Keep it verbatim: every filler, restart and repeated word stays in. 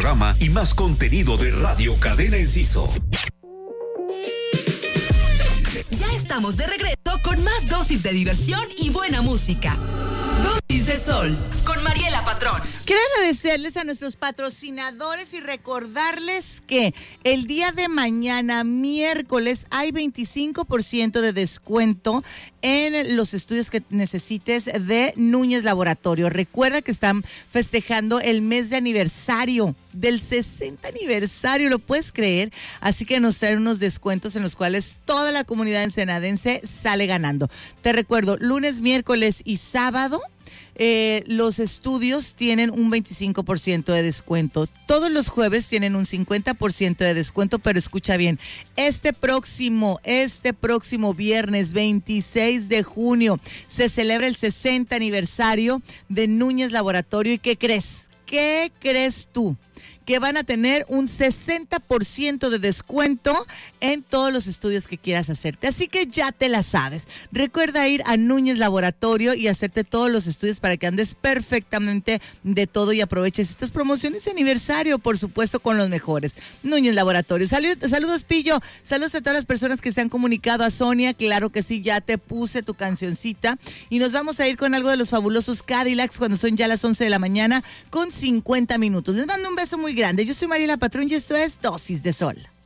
programa y más contenido de Radio Cadena Enciso. Ya estamos de regreso con más dosis de diversión y buena música. Dosis de Sol, con Mariela Patrón. Quiero agradecerles a nuestros patrocinadores y recordarles que el día de mañana, miércoles, hay veinticinco por ciento de descuento en los estudios que necesites de Núñez Laboratorio. Recuerda que están festejando el mes de aniversario, del sesenta aniversario, ¿lo puedes creer? Así que nos traen unos descuentos en los cuales toda la comunidad ensenadense sale ganando. Te recuerdo, lunes, miércoles y sábado, Eh, los estudios tienen un veinticinco por ciento de descuento. Todos los jueves tienen un cincuenta por ciento de descuento, pero escucha bien, este próximo, este próximo viernes veintiséis de junio se celebra el sesenta aniversario de Núñez Laboratorio. ¿Y qué crees? ¿Qué crees tú? Que van a tener un sesenta por ciento de descuento en todos los estudios que quieras hacerte. Así que ya te la sabes. Recuerda ir a Núñez Laboratorio y hacerte todos los estudios para que andes perfectamente de todo y aproveches estas promociones de aniversario, por supuesto, con los mejores. Núñez Laboratorio. Salud, saludos, Pillo. Saludos a todas las personas que se han comunicado. A Sonia, claro que sí, ya te puse tu cancioncita. Y nos vamos a ir con algo de los fabulosos Cadillacs cuando son ya las once de la mañana con cincuenta minutos. Les mando un beso muy grande. Yo soy Mariela Patrón y esto es Dosis de Sol.